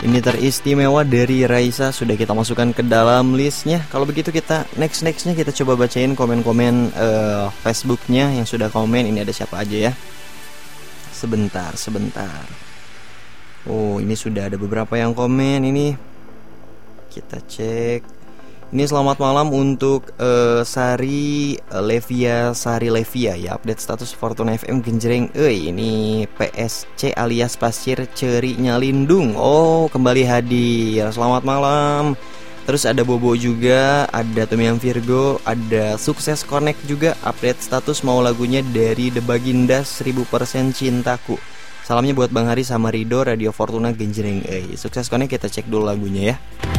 Ini teristimewa dari Raisa sudah kita masukkan ke dalam listnya. Kalau begitu kita nextnya kita coba bacain komen-komen Facebooknya yang sudah komen. Ini ada siapa aja ya? Sebentar. Oh, ini sudah ada beberapa yang komen ini. Kita cek. Ini selamat malam untuk Sari Levia ya, update status Fortuna FM genjreng. Ini PSC alias Pasir Cerinya Lindung. Oh, kembali hadir. Selamat malam. Terus ada Bobo juga, ada Tumiam Virgo, ada Sukses Connect juga, update status mau lagunya dari The Bagindas 1000% Cintaku. Salamnya buat Bang Hari sama Rido, Radio Fortuna genjreng. Sukses Connect, kita cek dulu lagunya ya.